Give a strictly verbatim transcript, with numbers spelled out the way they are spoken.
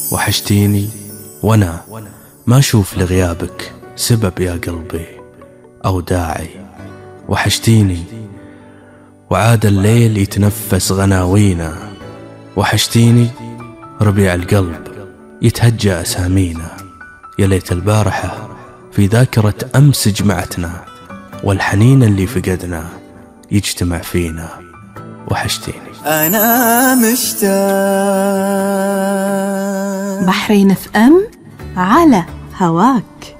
وحشتيني وانا ما اشوف لغيابك سبب يا قلبي او داعي. وحشتيني وعاد الليل يتنفس غناوينا، وحشتيني ربيع القلب يتهجى أسامينا. يا ليت البارحة في ذاكرة أمس جمعتنا، والحنين اللي فقدنا يجتمع فينا. وحشتيني أنا مشتاق. بحرين اف ام على هواك.